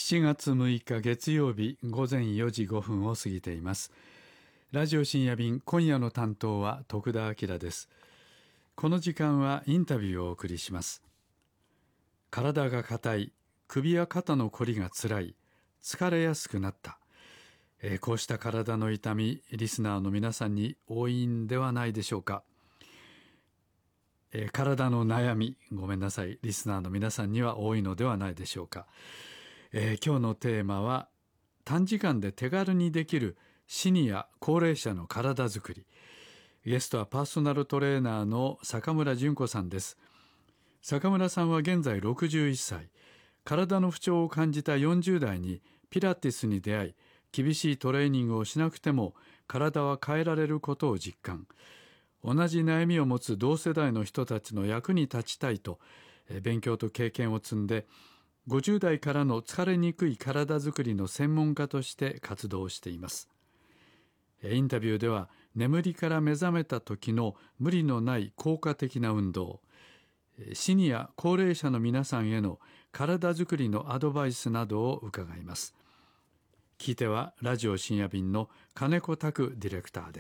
7月6日月曜日午前4時5分を過ぎています。ラジオ深夜便、今夜の担当は徳田明です。この時間はインタビューをお送りします。体が硬い、首や肩のこりがつらい、疲れやすくなった、こうした体の痛み、リスナーの皆さんに多いんではないでしょうか。体の悩み、ごめんなさい、リスナーの皆さんには多いのではないでしょうか。今日のテーマは、短時間で手軽にできるシニア高齢者の体づくり。ゲストはパーソナルトレーナーの坂村純子さんです。坂村さんは現在61歳。体の不調を感じた40代にピラティスに出会い、厳しいトレーニングをしなくても体は変えられることを実感。同じ悩みを持つ同世代の人たちの役に立ちたいと、勉強と経験を積んで、50代からの疲れにくい体づくりの専門家として活動しています。インタビューでは、眠りから目覚めた時の無理のない効果的な運動、シニア高齢者の皆さんへの体づくりのアドバイスなどを伺います。聞いてはラジオ深夜便の金子拓ディレクターです。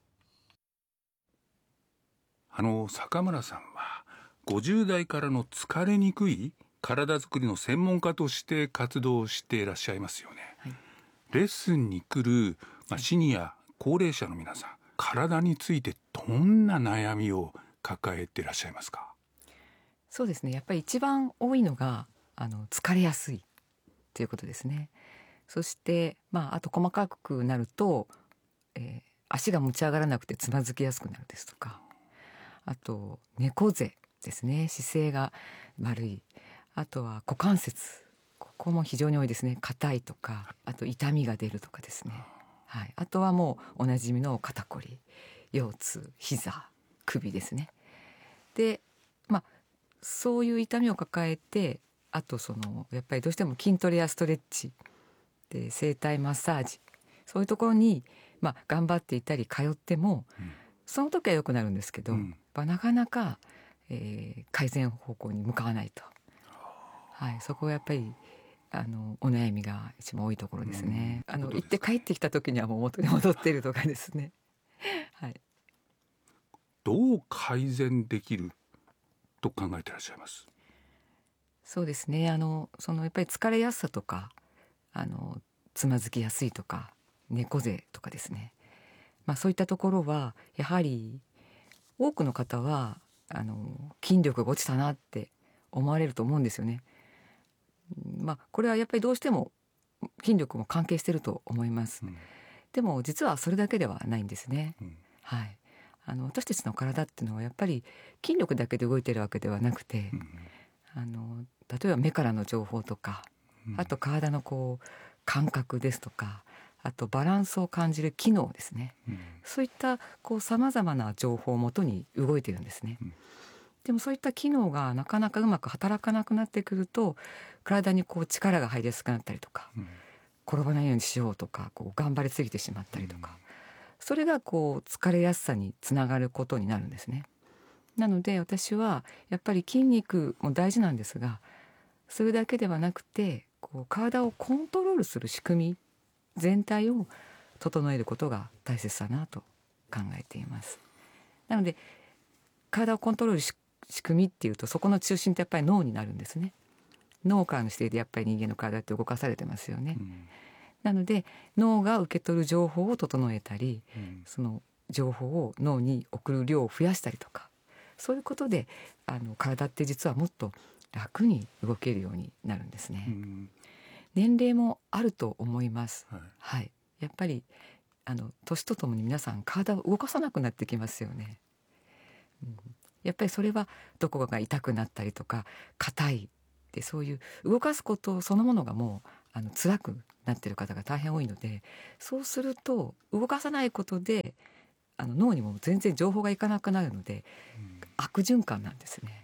坂村さんは50代からの疲れにくい体づくりの専門家として活動していらっしゃいますよね、はい、レッスンに来る、シニア高齢者の皆さん、体についてどんな悩みを抱えていらっしゃいますか？ そうですね、やっぱり一番多いのが疲れやすいということですね。そして、あと細かくなると、足が持ち上がらなくてつまずきやすくなるですとか、あと猫背ですね、姿勢が悪い、あとは股関節、ここも非常に多いですね。硬いとか、あと痛みが出るとかですね、はい、あとはもうおなじみの肩こり、腰痛、膝、首ですね。で、そういう痛みを抱えて、あとやっぱりどうしても筋トレやストレッチで整体マッサージ、そういうところに、頑張っていたり通っても、その時は良くなるんですけど、なかなか、改善方向に向かわないと、はい、そこがやっぱりお悩みが一番多いところですね。行って帰ってきた時にはもう元に戻っているとかですね、はい、 どう改善できると考えていらっしゃいます？ そうですね、やっぱり疲れやすさとか、つまずきやすいとか猫背とかですね、そういったところはやはり多くの方は筋力が落ちたなって思われると思うんですよね。これはやっぱりどうしても筋力も関係していると思います、でも実はそれだけではないんですね、はい、私たちの体っていうのはやっぱり筋力だけで動いているわけではなくて、例えば目からの情報とか、あと体の感覚ですとか、あとバランスを感じる機能ですね、そういったさまざまな情報をもとに動いているんですね、でもそういった機能がなかなかうまく働かなくなってくると、体に力が入りやすくなったりとか、転ばないようにしようとか頑張りすぎてしまったりとか、それが疲れやすさにつながることになるんですね。なので私はやっぱり筋肉も大事なんですが、それだけではなくて体をコントロールする仕組み全体を整えることが大切だなと考えています。なので体をコントロール仕組みっていうと、そこの中心ってやっぱり脳になるんですね。脳からの指定でやっぱり人間の体って動かされてますよね、なので脳が受け取る情報を整えたり、その情報を脳に送る量を増やしたりとか、そういうことで体って実はもっと楽に動けるようになるんですね、年齢もあると思います、はい、やっぱり年とともに皆さん体を動かさなくなってきますよね、やっぱりそれはどこかが痛くなったりとか硬いで、そういう動かすことそのものがもう辛くなっている方が大変多いので、そうすると動かさないことで脳にも全然情報がいかなくなるので、悪循環なんですね、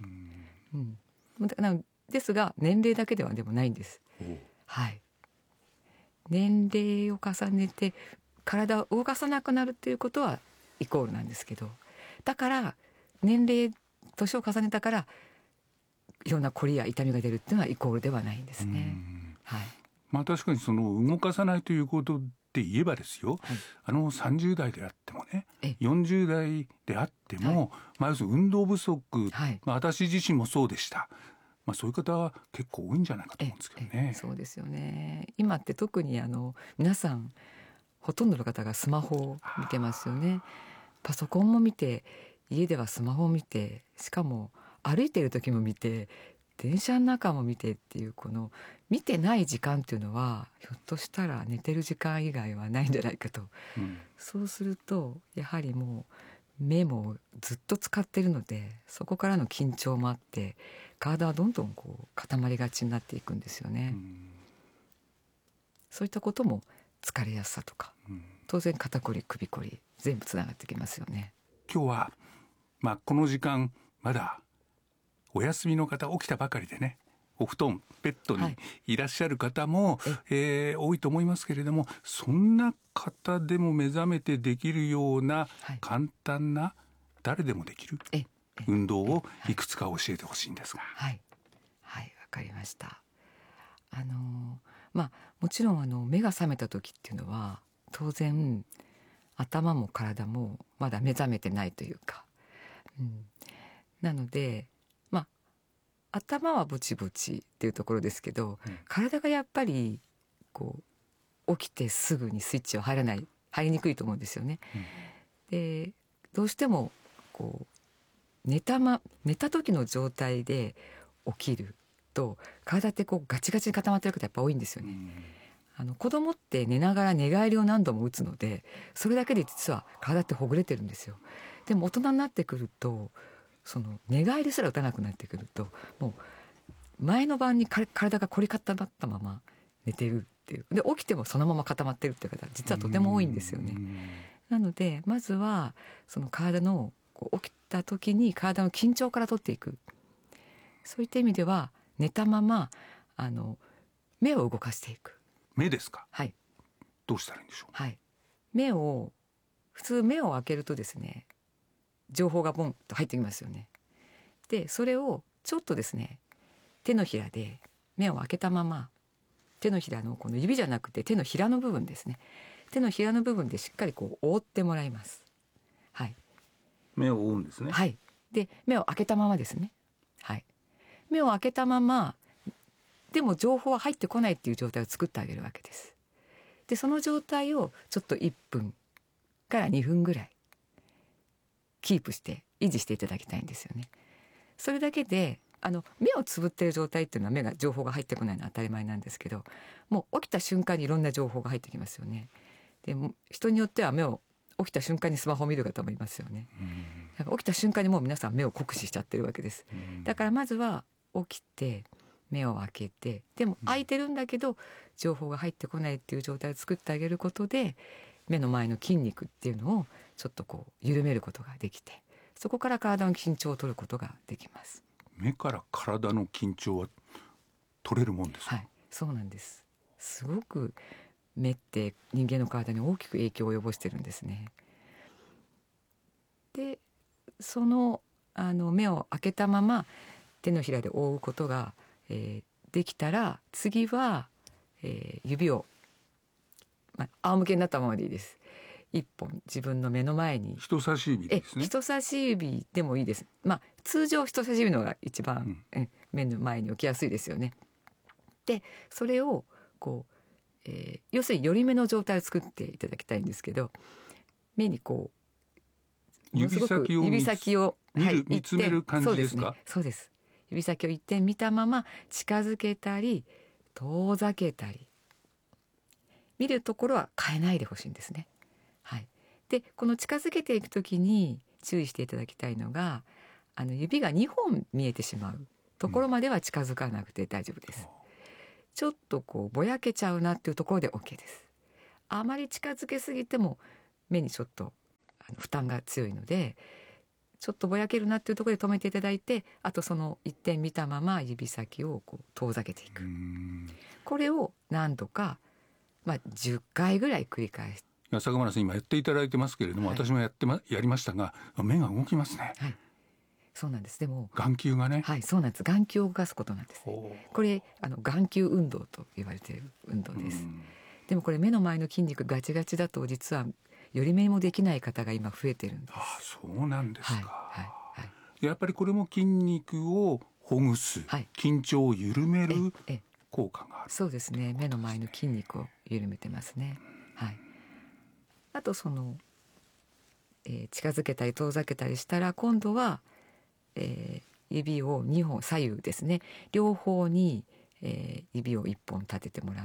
ですが年齢だけではでもないんです、はい、年齢を重ねて体を動かさなくなるっていうことはイコールなんですけど、だから年を重ねたからいろんなこりや痛みが出るっていうのはイコールではないんですね、はい、 確かにその動かさないということで言えばですよ、 はい、 30代であってもね、 え 40代であっても、要するに運動不足、 はい、 私自身もそうでした。そういう方は結構多いんじゃないかと思うんですけどね。 そうですよね。今って特に皆さんほとんどの方がスマホを見てますよね。パソコンも見て、家ではスマホを見て、しかも歩いている時も見て、電車の中も見てっていう、この見てない時間っていうのはひょっとしたら寝てる時間以外はないんじゃないかと、そうするとやはりもう目もずっと使ってるので、そこからの緊張もあって体はどんどんこう固まりがちになっていくんですよね。そういったことも疲れやすさとか、当然肩こり首こり全部つながってきますよね。 今日は、この時間まだお休みの方、起きたばかりでね、お布団ベッドにいらっしゃる方も、多いと思いますけれども、そんな方でも目覚めてできるような簡単な、誰でもできる運動をいくつか教えてほしいんですが。 はいはい、わかりました。もちろん目が覚めた時っていうのは当然頭も体もまだ目覚めてないというか、なので頭はぼちぼちっていうところですけど、体がやっぱりこう起きてすぐにスイッチは入りにくいと思うんですよね。でどうしてもこう寝た時の状態で起きると体ってこうガチガチに固まってる方やっぱ多いんですよね。子供って寝ながら寝返りを何度も打つので、それだけで実は体ってほぐれてるんですよ。でも大人になってくるとその寝返りすら打たなくなってくると、もう前の晩に体が凝り固まったまま寝てるっていう、で起きてもそのまま固まってるっていう方実はとても多いんですよね。なのでまずはその体の起きた時に体の緊張から取っていく、そういった意味では寝たまま目を動かしていく。 目ですか？ はい。 どうしたらいいんでしょう？ はい。普通目を開けるとですね、情報がボンと入ってきますよね。でそれをちょっとですね、手のひらで目を開けたまま、手のひらのこの指じゃなくて手のひらの部分ですね、手のひらの部分でしっかりこう覆ってもらいます。はい。 目を覆うんですね。 はい。で目を開けたままですね。はい。目を開けたままでも情報は入ってこないっていう状態を作ってあげるわけです。でその状態をちょっと1分から2分ぐらいキープして維持していただきたいんですよね。それだけで目をつぶっている状態っていうのは情報が入ってこないのは当たり前なんですけど、もう起きた瞬間にいろんな情報が入ってきますよね。で人によっては起きた瞬間にスマホを見る方もいますよね。だから起きた瞬間にもう皆さん目を酷使しちゃってるわけです。だからまずは起きて目を開けて、でも開いてるんだけど情報が入ってこないっていう状態を作ってあげることで、目の前の筋肉っていうのをちょっとこう緩めることができて、そこから体の緊張を取ることができます。 目から体の緊張は取れるもんですか？ はい、そうなんです。すごく目って人間の体に大きく影響を及ぼしてるんですね。でその目を開けたまま手のひらで覆うことが、できたら、次は、指を、仰向けになったままでいいです。一本自分の目の前に、 人差し指ですね。 人差し指でもいいです。通常人差し指のが一番、目の前に置きやすいですよね。でそれをこう、要するに寄り目の状態を作っていただきたいんですけど、目にこう指先を見つめる感じですか？ そうです。指先を一点見たまま近づけたり遠ざけたり、見るところは変えないでほしいんですね。はい。でこの近づけていくときに注意していただきたいのが、指が2本見えてしまうところまでは近づかなくて大丈夫です。ちょっとこうぼやけちゃうなっていうところで OK です。あまり近づけすぎても目にちょっと負担が強いので、ちょっとぼやけるなっていうところで止めていただいて、あとその一点見たまま指先をこう遠ざけていく。これを何度か、10回ぐらい繰り返す。 坂村さん今やっていただいてますけれども、私もやりましたが目が動きますね。 はい、 そうなんです。でも眼球がね、 はいそうなんです。眼球を動かすことなんです、ね、 ほうこれ眼球運動と言われている運動です。でもこれ目の前の筋肉ガチガチだと実は寄り目もできない方が今増えてるんです。 ああ、そうなんですか、 はいはいはい、 やっぱりこれも筋肉をほぐす、 はい緊張を緩めるええ効果がある。 そうですね。目の前の筋肉を緩めてますね。はい。あと近づけたり遠ざけたりしたら今度は、指を2本左右ですね両方に、指を1本立ててもらって、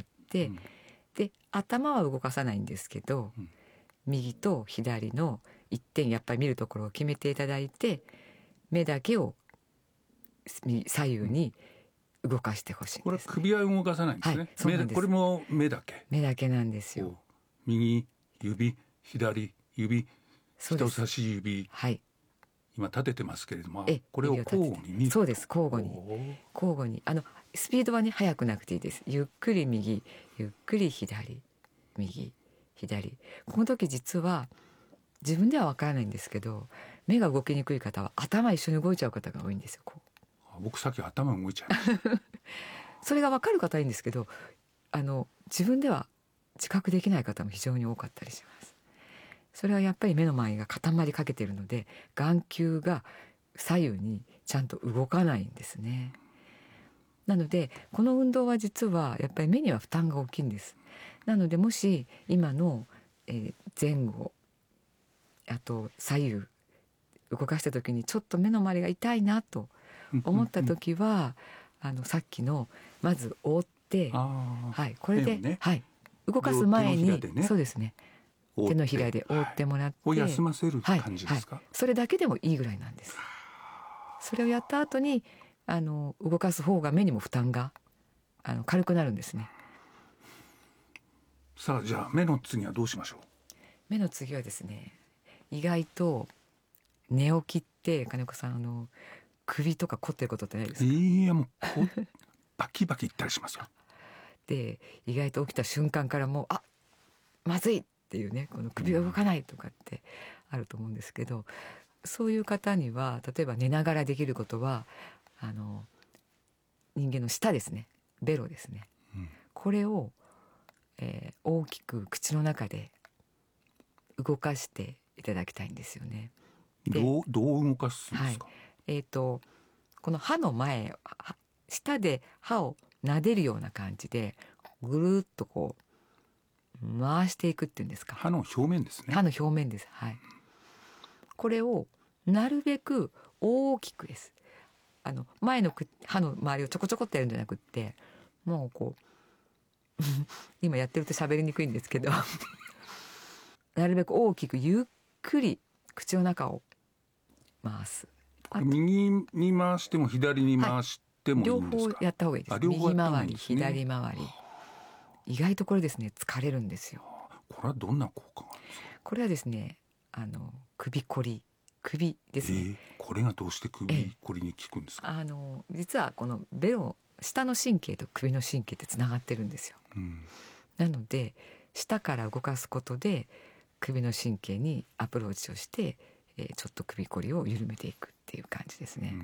で頭は動かさないんですけど、右と左の一点やっぱり見るところを決めていただいて目だけを左右に動かしてほしいんこれです、ね、 首は動かさないんですね、 はいそうなんです。 これも目だけ。 目だけなんですよ。 右指左指人そうです差し指、 はい、 今立ててますけれども、 えこれを交指を立てて互に見ると。 そうです交互にスピードはね速くなくていいです。ゆっくり右ゆっくり左右左。この時実は自分では分からないんですけど目が動きにくい方は頭一緒に動いちゃう方が多いんですよ。 僕さっき頭動いちゃいましたそれが分かる方はいいんですけど自分では自覚できない方も非常に多かったりします。それはやっぱり目の周りが固まりかけているので眼球が左右にちゃんと動かないんですね。なのでこの運動は実はやっぱり目には負担が大きいんです。なのでもし今の、前後あと左右動かした時にちょっと目の周りが痛いなと思った時はさっきのまず覆って、はい、これで、 ね、 はい、動かす前に、 ね、 そうですね手のひらで覆ってもらって、 を休ませる感じですか、 それだけでもいいぐらいなんです。それをやった後に動かす方が目にも負担が軽くなるんですね。 さあじゃあ目の次はどうしましょう。 目の次はですね意外と寝起きって金子さん首とか凝ってることってないですか？ いやもうバキバキいったりしますよ。 で意外と起きた瞬間からもうまずいっていうねこの首が動かないとかってあると思うんですけど、そういう方には例えば寝ながらできることは人間の舌ですねベロですね、これを、大きく口の中で動かしていただきたいんですよね。 どう動かすんですか？ この歯の前舌で歯を撫でるような感じでぐるっとこう回していくっていうんですか。 歯の表面ですね。 歯の表面です。はい。これをなるべく大きくです。前の歯の周りをちょこちょこってやるんじゃなくってもうこう今やってると喋りにくいんですけどなるべく大きくゆっくり口の中を回す。 右に回しても左に回してもいいんですか？ 両方やった方がいいです。右回り左回り。意外とこれですね疲れるんですよ。 これはどんな効果があるんですか？ これはですね首こり首ですね、 これがどうして首こりに効くんですか？ 実はこのベロ下の神経と首の神経ってつながってるんですよ、なので下から動かすことで首の神経にアプローチをして、ちょっと首こりを緩めていくっていう感じですね。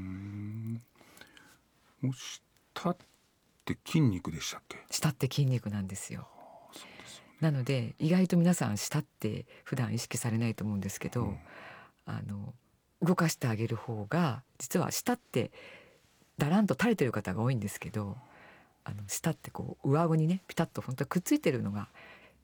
もう下って筋肉でしたっけ？ 下って筋肉なんですよ。なので意外と皆さん下って普段意識されないと思うんですけど、動かしてあげる方が実は下ってだらんと垂れてる方が多いんですけど下ってこう上顎にねピタッと本当はくっついてるのが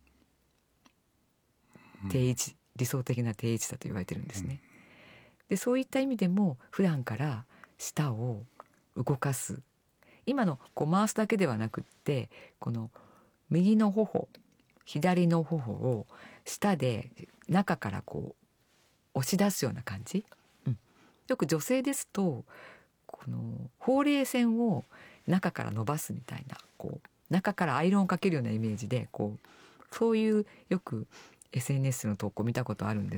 定位置、理想的な定位置だと言われてるんですね。でそういった意味でも普段から下を動かす今のこう回すだけではなくってこの右の頬左の頬を下で中からこう押し出すような感じ、よく女性ですとこのほうれい線を中から伸ばすみたいなこう中からアイロンをかけるようなイメージでこうそういうよく SNS の投稿見たことあるんです